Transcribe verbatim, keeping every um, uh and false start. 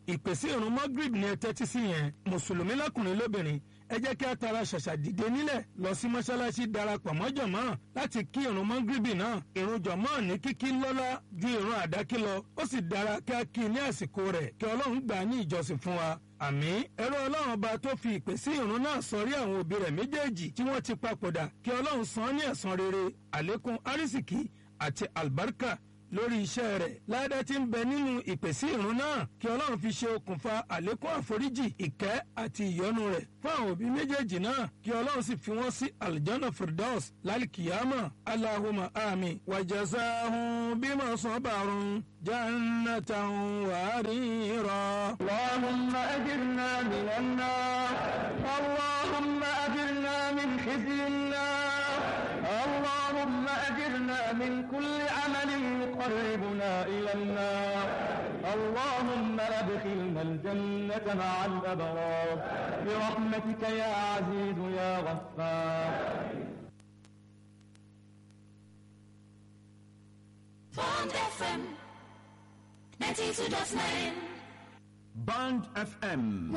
ìpèsè ìrun Magrib ni ẹ tẹ́tí sí yẹn mùsùlùmí lọ́kùnrin lóbìnrin ẹ jẹ́ kí a tara ṣàṣà dìde nílẹ̀ lọ sí mọ́ṣáláṣí darapọ̀ mọ́ jọ̀mọ́ láti kí ìrun Magribi náà ìrun jọ̀mọ́ ní kíkí lọ́lá ju ìrun àdákí lọ ó sì dára kí a kí ní àsìkò rẹ̀ kí Ọlọ́run gbà ní ìjọsìn fún wa àmín ẹ̀rọ Ọlọ́run ọba tó fi ìpè sí ìrun náà sọrí àwọn òbí rẹ̀ méjèèjì tí wọ́n ti papòdà kí Ọlọ́run san án ní ẹ̀san rere àlékún arísìkí àti àlùbáríkà lórí iṣẹ́ rẹ̀ ládá tí ń bẹ nínú ìpèsè ìrun náà kí Ọlọ́run fi ṣe okùnfà àlékún àforíjì ìkẹ́ àti ìyọ́nú rẹ̀ fún àwọn òbí méjèèjì náà kí Ọlọ́run sì fi wọ́n sí aljanna firdaus lálìkìyàmà Allahumma àmín wa jazahum bima sabarun jannatan wa harira. Allahumma ajirna minan nar Allahumma ajirna min khizyin nar Allahumma ajirna min kulli amalin يقربنا إلى النار اللهم أدخلنا الجنة مع الأبرار برحمتك يا عزيز يا غفار. Bond F M ninety-two point nine Band F M